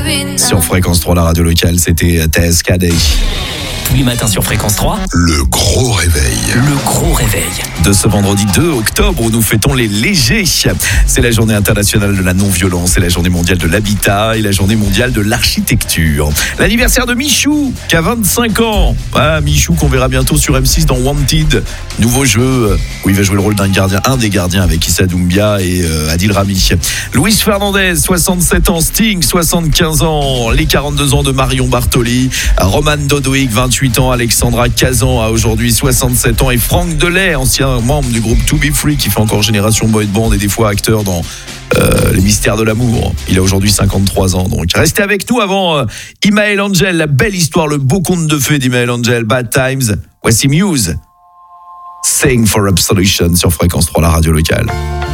Sur Fréquence 3, la radio locale, c'était TSKD. Tous les matins sur Fréquence 3, le gros réveil. Le gros réveil. De ce vendredi 2 octobre où nous fêtons les légers. C'est la journée internationale de la non-violence, c'est la journée mondiale de l'habitat et la journée mondiale de l'architecture. L'anniversaire de Michou, qui a 25 ans. Ah, Michou qu'on verra bientôt sur M6 dans Wanted. Nouveau jeu où il va jouer le rôle d'un gardien, un des gardiens avec Issa Doumbia et Adil Rami. Luis Fernandez, 67 ans. Sting, 75 ans. Les 42 ans de Marion Bartoli. Roman Dodoic, 28 ans. Alexandra Kazan a aujourd'hui 67 ans. Et Franck Delay, ancien membre du groupe To Be Free, qui fait encore Génération Boy Band et des fois acteur dans Les Mystères de l'amour. Il a aujourd'hui 53 ans. Donc restez avec nous avant Imael Angel, la belle histoire, le beau conte de fées d'Imael Angel, Bad Times. Voici Muse, Saying for Absolution sur Fréquence 3, la radio locale.